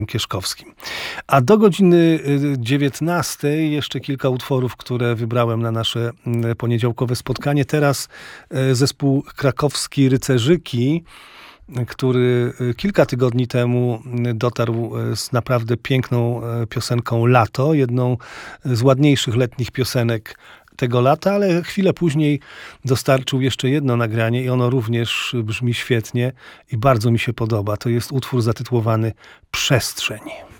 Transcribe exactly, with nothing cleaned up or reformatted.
Kieszkowskim. A do godziny dziewiętnastej jeszcze kilka utworów, które wybrałem na nasze poniedziałkowe spotkanie. Teraz zespół krakowski Rycerzyki, który kilka tygodni temu dotarł z naprawdę piękną piosenką Lato, jedną z ładniejszych letnich piosenek tego lata, ale chwilę później dostarczył jeszcze jedno nagranie i ono również brzmi świetnie i bardzo mi się podoba. To jest utwór zatytułowany Przestrzeń.